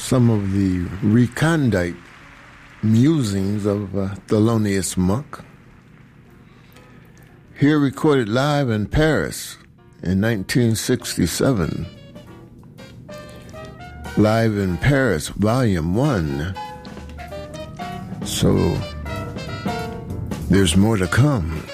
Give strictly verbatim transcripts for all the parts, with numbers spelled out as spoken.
some of the recondite musings of uh, Thelonious Monk. Here recorded live in Paris in nineteen sixty-seven. Live in Paris, Volume one. So there's more to come.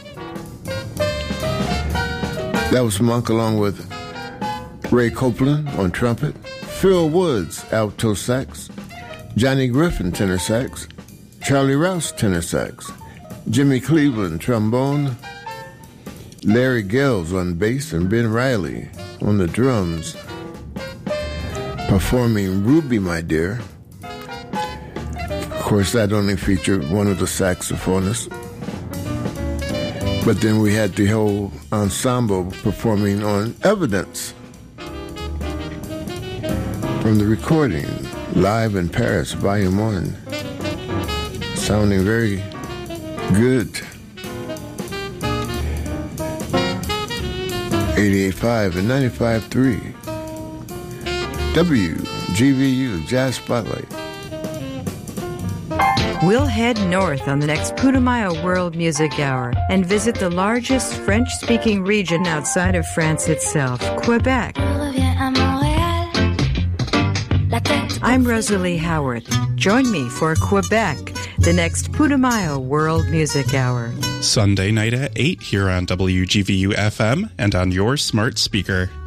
That was Monk along with Ray Copeland on trumpet, Phil Woods, alto sax, Johnny Griffin, tenor sax, Charlie Rouse, tenor sax, Jimmy Cleveland, trombone, Larry Gels on bass, and Ben Riley on the drums, performing Ruby, My Dear. Of course, that only featured one of the saxophonists. But then we had the whole ensemble performing on Evidence from the recording, Live in Paris, Volume one. Sounding very good. eighty-eight point five and ninety-five point three. W G V U, Jazz Spotlight. We'll head north on the next Putumayo World Music Hour and visit the largest French-speaking region outside of France itself, Quebec. I'm Rosalie Howarth. Join me for Quebec, the next Putumayo World Music Hour. Sunday night at eight here on W G V U F M and on your smart speaker.